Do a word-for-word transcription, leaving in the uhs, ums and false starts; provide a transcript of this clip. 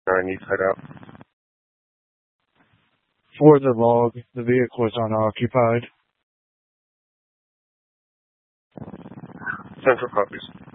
I need to head out. For the log, the vehicle is unoccupied. Central copies.